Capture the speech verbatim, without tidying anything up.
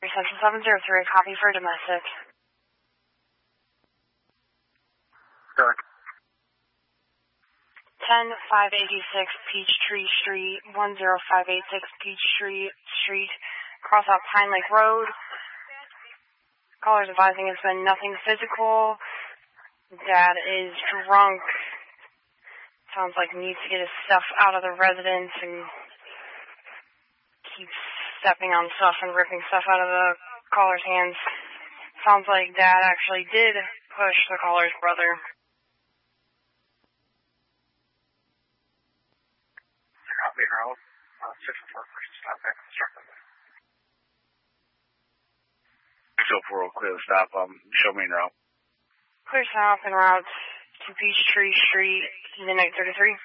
Reception seven zero three, copy for domestic. Good. ten five eighty-six Peachtree Street, one zero five eight six Peachtree Street, cross out Pine Lake Road. Caller's advising it's been nothing physical. Dad is drunk. Sounds like needs to get his stuff out of the residence and keeps stepping on stuff and ripping stuff out of the caller's hands. Sounds like Dad actually did push the caller's brother. Copy, Harold. Uh, six oh four, first stop back constructively. six oh four will clear the stop. Um, show me en route. Clear stop en route to Peachtree Street, Midnight thirty-three.